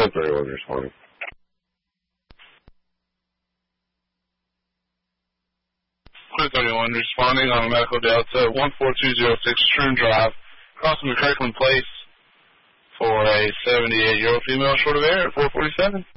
1031 responding. 1031 responding on Medical Delta 14206 Troon Drive, crossing McCracken Place for a 78-year-old female short of air at 447.